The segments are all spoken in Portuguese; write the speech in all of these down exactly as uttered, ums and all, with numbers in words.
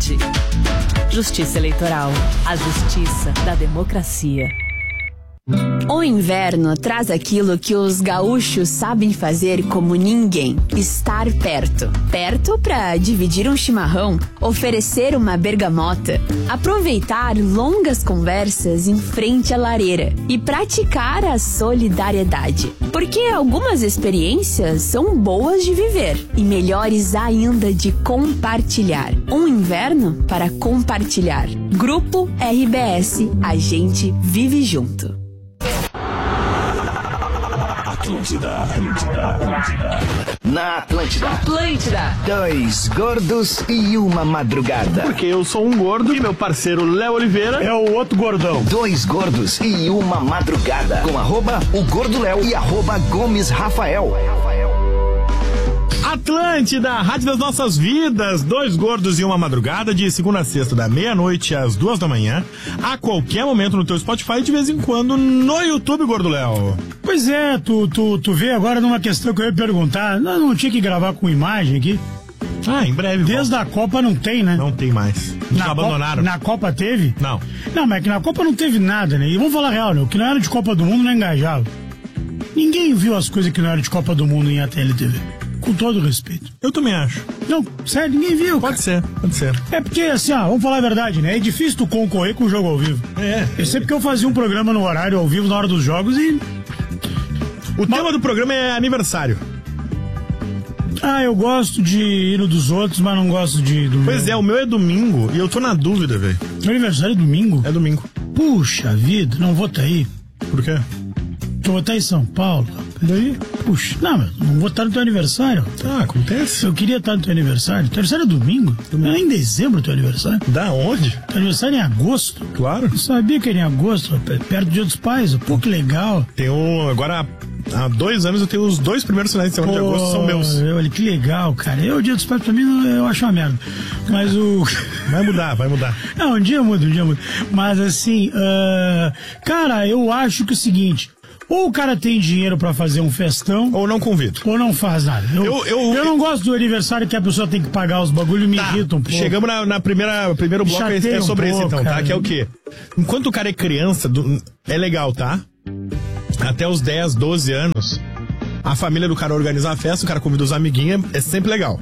Verde. Justiça Eleitoral. A justiça da democracia. O inverno traz aquilo que os gaúchos sabem fazer como ninguém: estar perto. Perto para dividir um chimarrão, oferecer uma bergamota, aproveitar longas conversas em frente à lareira e praticar a solidariedade. Porque algumas experiências são boas de viver e melhores ainda de compartilhar. Um inverno para compartilhar. Grupo R B S, a gente vive junto. Atlântida, Atlântida, Atlântida. Na Atlântida. Atlântida. Dois gordos e uma madrugada. Porque eu sou um gordo e meu parceiro Léo Oliveira é o outro gordão. Dois gordos e uma madrugada. Com arroba o Gordo Léo e arroba Gomes Rafael. Atlântida, rádio das nossas vidas. Dois gordos e uma madrugada, de segunda a sexta, da meia-noite às duas da manhã, a qualquer momento no teu Spotify e de vez em quando no YouTube, Gordo Léo. Pois é, tu, tu, tu vê agora numa questão que eu ia perguntar. Nós não tinha que gravar com imagem aqui? Ah, em breve. Desde volta. a Copa não tem, né? Não tem mais. Na abandonaram. Copa, na Copa teve? Não. Não, mas é que na Copa não teve nada, né? E vamos falar real, né? O que não era de Copa do Mundo não engajava. Ninguém viu as coisas que não eram de Copa do Mundo em A T L T V. Com todo respeito. Eu também acho. Não, sério, ninguém viu. Pode cara. ser, pode ser. É porque, assim, ó, vamos falar a verdade, né? É difícil tu concorrer com o jogo ao vivo. É. Eu sei porque eu fazia um programa no horário ao vivo na hora dos jogos e... O tema do programa é aniversário. Ah, eu gosto de ir no dos outros, mas não gosto de... Do Pois meu. é, o meu é domingo e eu tô na dúvida, velho. Meu aniversário é domingo? É domingo. Puxa vida, não vou estar aí. Por quê? Eu vou estar em São Paulo. E daí? Puxa, não, mas não vou estar no teu aniversário. Ah, acontece. Eu queria estar no teu aniversário. Teu aniversário é domingo? Não é em dezembro o teu aniversário? Da onde? Teu aniversário é em agosto? Claro. Eu sabia que era em agosto, perto do Dia dos Pais. Pô, que legal. Tem um... Agora, há dois anos eu tenho os dois primeiros finais de semana de agosto são meus. Olha, que legal, cara. Eu, o Dia dos Pais, pra mim, eu acho uma merda. Mas o... Vai mudar, vai mudar. Não, um dia muda, um dia muda. Mas assim, uh... cara, eu acho que é o seguinte... Ou o cara tem dinheiro pra fazer um festão... Ou não convido. Ou não faz nada. Eu, Eu- eu- eu não gosto do aniversário que a pessoa tem que pagar os bagulho e me Tá, irrita um pouco. chegamos na, na primeira primeiro bloco, é, Chateia é um sobre pouco, esse então, cara. tá? Que é o quê? Enquanto o cara é criança, do- é legal, tá? Até os dez, doze anos, a família do cara organiza a festa, o cara convida os amiguinhos, é sempre legal.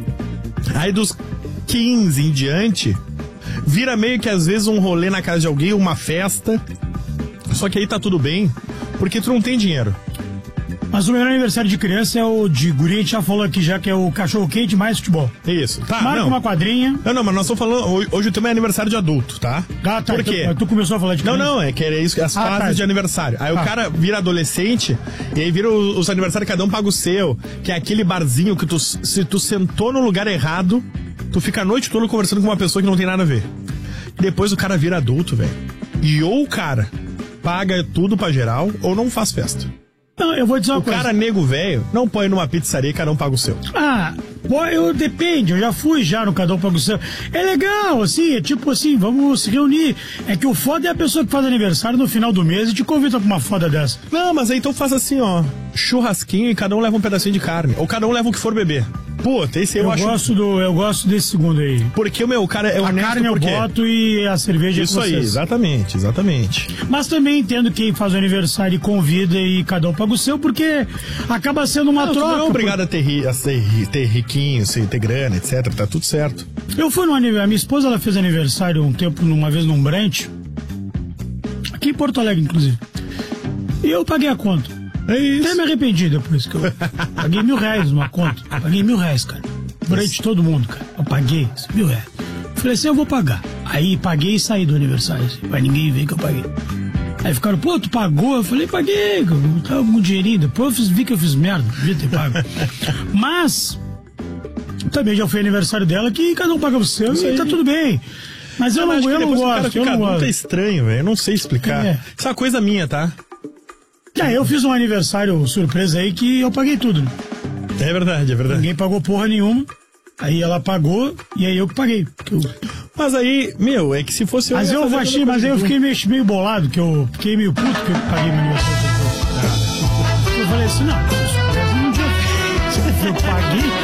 Aí dos quinze em diante, vira meio que às vezes um rolê na casa de alguém, uma festa, só que aí tá tudo bem, porque tu não tem dinheiro. Mas o melhor aniversário de criança é o de guri, a gente já falou aqui já, que é o cachorro quente mais futebol. Isso, tá, Marca não. uma quadrinha. Não, não, mas nós estamos falando, hoje, hoje o tema é aniversário de adulto, tá? Ah, tá. Por quê? Tu, tu começou a falar de Não, criança. não, é que era isso, as Ah, fases tá. de aniversário. Aí Ah. o cara vira adolescente, e aí vira os, os aniversários, cada um paga o seu, que é aquele barzinho que tu, se tu sentou no lugar errado, tu fica a noite toda conversando com uma pessoa que não tem nada a ver. Depois o cara vira adulto, velho. E ou o cara paga tudo pra geral, ou não faz festa. Não, eu vou dizer uma O coisa. cara nego velho não põe numa pizzaria e cada um paga o seu. Ah, pô, eu depende, eu já fui já no Cada Um Paga o Seu. É legal, assim, é tipo assim, vamos se reunir. É que o foda é a pessoa que faz aniversário no final do mês e te convida pra uma foda dessa. Não, mas aí então faz assim, ó. Churrasquinho e cada um leva um pedacinho de carne. Ou cada um leva o que for beber. Puta, esse eu, Eu, acho. gosto do, eu gosto desse segundo aí. Porque o meu cara é A honesto carne eu porque... boto e a cerveja é Isso com aí, vocês. exatamente, exatamente. Mas também entendo quem faz o aniversário e convida e cada um paga o seu, porque acaba sendo uma Não, tu troca. não é obrigado a ter, ri- a ser, ri- ter riquinho, ser, ter grana, etcétera. Tá tudo certo. Eu fui no aniversário, a minha esposa ela fez aniversário um tempo, uma vez num brunch, aqui em Porto Alegre, inclusive. E eu paguei a conta. É isso. Até me arrependi depois, que eu paguei mil reais numa conta. Paguei mil reais, cara. Brunch de todo mundo, cara. Eu paguei mil reais. Falei assim, eu vou pagar. Aí paguei e saí do aniversário, assim, pra ninguém ver que eu paguei. Aí ficaram, pô, tu pagou? Eu falei, paguei, eu tava com um dinheirinho. Depois eu fiz, vi que eu fiz merda, devia ter pago. Mas, também já foi aniversário dela, que cada um paga o seu Isso e aí. tá tudo bem. Mas eu Não, não, acho que eu não depois o cara gosto, eu fica não adulto gosto. é estranho, velho. Eu não sei explicar. É. Isso é uma coisa minha, tá? É, eu fiz um aniversário surpresa aí que eu paguei tudo. É verdade, é verdade. Ninguém pagou porra nenhuma. Aí ela pagou e aí eu que paguei. porque eu- Mas aí, meu, é que se fosse... Mas ia eu fazer a achei, mesma mas coisa aí eu que tu. fiquei meio, meio bolado, que eu fiquei meio puto que eu paguei meu aniversário surpresa. Eu falei assim, não, isso parece um dia. Eu paguei.